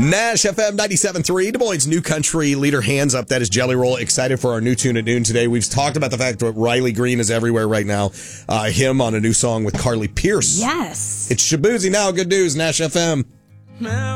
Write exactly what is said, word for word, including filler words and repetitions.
Nash F M ninety-seven point three, Des Moines' new country leader, Hands Up. That is Jelly Roll. Excited for our new tune at noon today. We've talked about the fact that Riley Green is everywhere right now. Uh, him on a new song with Carly Pierce. Yes. It's Shabuzi now. Good news, Nash F M.